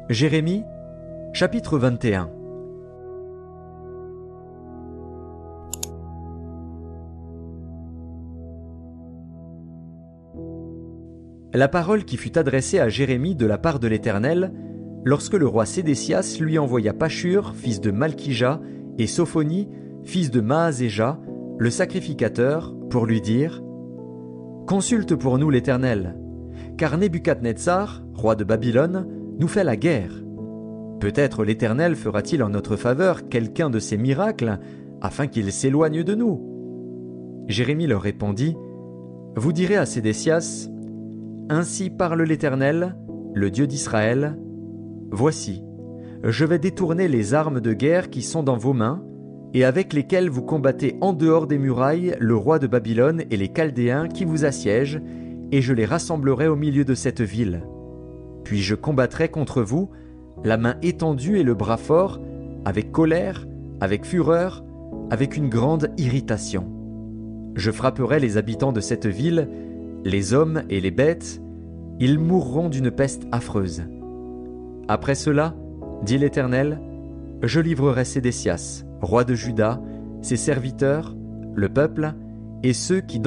Jérémie, chapitre 21. La parole qui fut adressée à Jérémie de la part de l'Éternel, lorsque le roi Sédécias lui envoya Pashur, fils de Malkija, et Sophonie, fils de Maazéja, le sacrificateur, pour lui dire « Consulte pour nous l'Éternel, car Nebuchadnezzar, roi de Babylone, nous fait la guerre. Peut-être l'Éternel fera-t-il en notre faveur quelqu'un de ses miracles, afin qu'il s'éloigne de nous. » Jérémie leur répondit « Vous direz à Sédécias, ainsi parle l'Éternel, le Dieu d'Israël. Voici, je vais détourner les armes de guerre qui sont dans vos mains, et avec lesquelles vous combattez en dehors des murailles le roi de Babylone et les Chaldéens qui vous assiègent, et je les rassemblerai au milieu de cette ville. Puis je combattrai contre vous, la main étendue et le bras fort, avec colère, avec fureur, avec une grande irritation. Je frapperai les habitants de cette ville, les hommes et les bêtes, ils mourront d'une peste affreuse. Après cela, dit l'Éternel, je livrerai Sédécias, roi de Juda, ses serviteurs, le peuple, et ceux qui